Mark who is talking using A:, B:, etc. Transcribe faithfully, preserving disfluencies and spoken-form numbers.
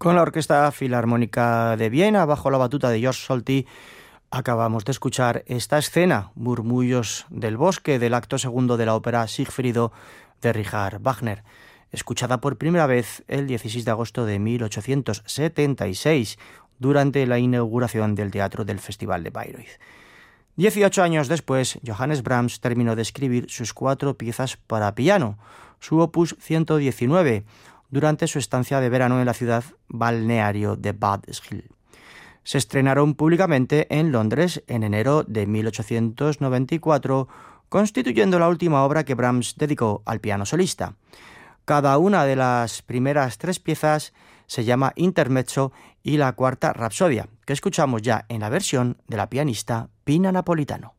A: Con la Orquesta Filarmónica de Viena, bajo la batuta de Georg Solti, acabamos de escuchar esta escena, Murmullos del bosque, del acto segundo de la ópera Sigfrido de Richard Wagner, escuchada por primera vez el dieciséis de agosto de mil ochocientos setenta y seis, durante la inauguración del teatro del Festival de Bayreuth. Dieciocho años después, Johannes Brahms terminó de escribir sus cuatro piezas para piano, su opus ciento diecinueve, durante su estancia de verano en la ciudad balneario de Bad Ischl. Se estrenaron públicamente en Londres en enero de mil ochocientos noventa y cuatro, constituyendo la última obra que Brahms dedicó al piano solista. Cada una de las primeras tres piezas se llama Intermezzo y la cuarta Rapsodia, que escuchamos ya en la versión de la pianista Pina Napolitano.